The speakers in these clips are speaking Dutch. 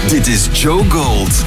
Dit is Joe Gold.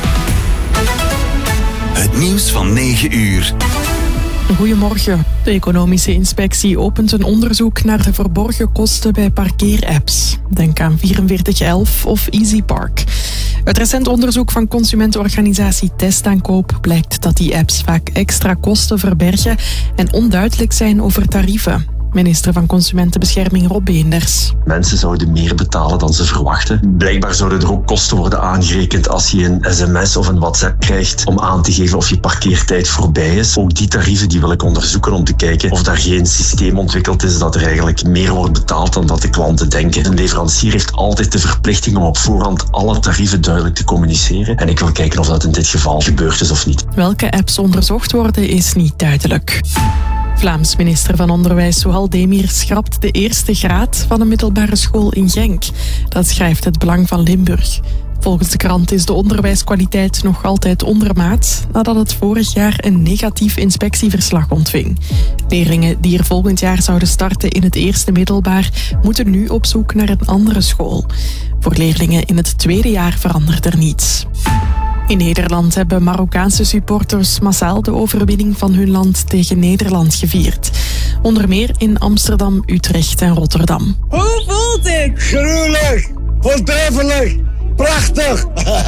Het nieuws van 9 uur. Goedemorgen. De Economische Inspectie opent een onderzoek naar de verborgen kosten bij parkeerapps. Denk aan 4411 of EasyPark. Uit recent onderzoek van consumentenorganisatie Testaankoop blijkt dat die apps vaak extra kosten verbergen en onduidelijk zijn over tarieven. Minister van Consumentenbescherming Rob Beenders. Mensen zouden meer betalen dan ze verwachten. Blijkbaar zouden er ook kosten worden aangerekend als je een sms of een WhatsApp krijgt om aan te geven of je parkeertijd voorbij is. Ook die tarieven die wil ik onderzoeken om te kijken of daar geen systeem ontwikkeld is dat er eigenlijk meer wordt betaald dan dat de klanten denken. Een leverancier heeft altijd de verplichting om op voorhand alle tarieven duidelijk te communiceren. En ik wil kijken of dat in dit geval gebeurd is of niet. Welke apps onderzocht worden is niet duidelijk. Vlaams minister van Onderwijs Souhal Demir schrapt de eerste graad van een middelbare school in Genk. Dat schrijft Het Belang van Limburg. Volgens de krant is de onderwijskwaliteit nog altijd ondermaat nadat het vorig jaar een negatief inspectieverslag ontving. Leerlingen die er volgend jaar zouden starten in het eerste middelbaar moeten nu op zoek naar een andere school. Voor leerlingen in het tweede jaar verandert er niets. In Nederland hebben Marokkaanse supporters massaal de overwinning van hun land tegen Nederland gevierd. Onder meer in Amsterdam, Utrecht en Rotterdam. Hoe voelt ik? Gruwelijk, voortreffelijk, prachtig.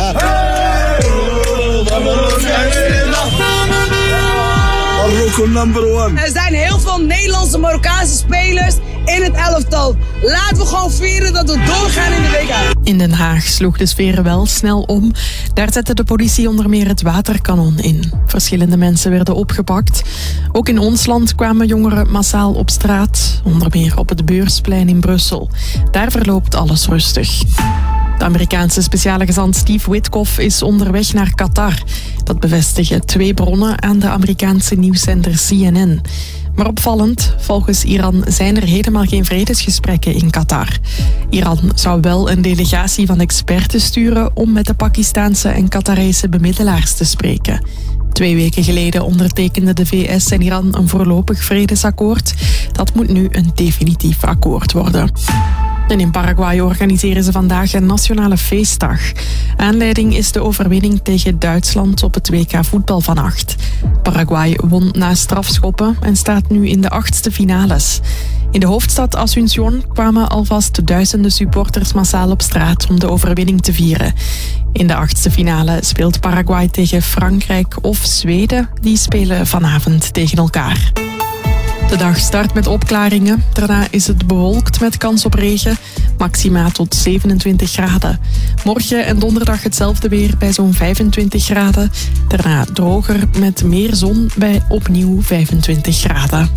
Marokko number one. Er zijn heel veel Nederlandse Marokkaanse spelers in het elftal. Laten we gewoon vieren dat we doorgaan in de WK. In Den Haag sloeg de sfeer wel snel om. Daar zette de politie onder meer het waterkanon in. Verschillende mensen werden opgepakt. Ook in ons land kwamen jongeren massaal op straat. Onder meer op het Beursplein in Brussel. Daar verloopt alles rustig. De Amerikaanse speciale gezant Steve Witkoff is onderweg naar Qatar. Dat bevestigen 2 bronnen aan de Amerikaanse nieuwszender CNN. Maar opvallend, volgens Iran zijn er helemaal geen vredesgesprekken in Qatar. Iran zou wel een delegatie van experten sturen om met de Pakistaanse en Qatarese bemiddelaars te spreken. 2 weken geleden ondertekenden de VS en Iran een voorlopig vredesakkoord. Dat moet nu een definitief akkoord worden. En in Paraguay organiseren ze vandaag een nationale feestdag. Aanleiding is de overwinning tegen Duitsland op het WK voetbal vannacht. Paraguay won na strafschoppen en staat nu in de 8e finales. In de hoofdstad Asunción kwamen alvast duizenden supporters massaal op straat om de overwinning te vieren. In de 8e finale speelt Paraguay tegen Frankrijk of Zweden. Die spelen vanavond tegen elkaar. De dag start met opklaringen. Daarna is het bewolkt met kans op regen. Maxima tot 27 graden. Morgen en donderdag hetzelfde weer bij zo'n 25 graden. Daarna droger met meer zon bij opnieuw 25 graden.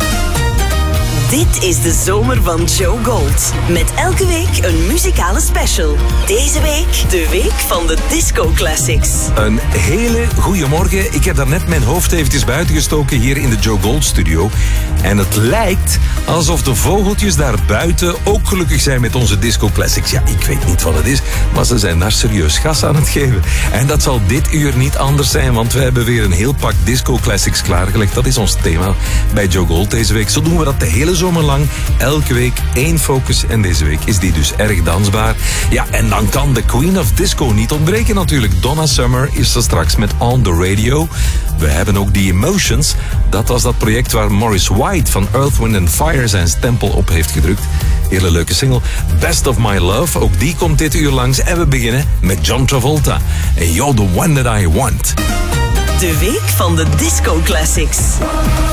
Dit is de zomer van Joe Gold. Met elke week een muzikale special. Deze week de week van de Disco Classics. Een hele goede morgen. Ik heb daarnet mijn hoofd eventjes buiten gestoken hier in de Joe Gold studio. En het lijkt alsof de vogeltjes daar buiten ook gelukkig zijn met onze Disco Classics. Ja, ik weet niet wat het is, maar ze zijn daar serieus gas aan het geven. En dat zal dit uur niet anders zijn, want we hebben weer een heel pak Disco Classics klaargelegd. Dat is ons thema bij Joe Gold deze week. Zo doen we dat de hele zomer lang. Elke week 1 focus en deze week is die dus erg dansbaar. Ja, en dan kan de Queen of Disco niet ontbreken natuurlijk. Donna Summer is er straks met On The Radio. We hebben ook The Emotions. Dat was dat project waar Maurice White van Earth, Wind & Fire zijn stempel op heeft gedrukt. Hele leuke single. Best of My Love, ook die komt dit uur langs. En we beginnen met John Travolta. And You're The One That I Want. De week van de Disco Classics.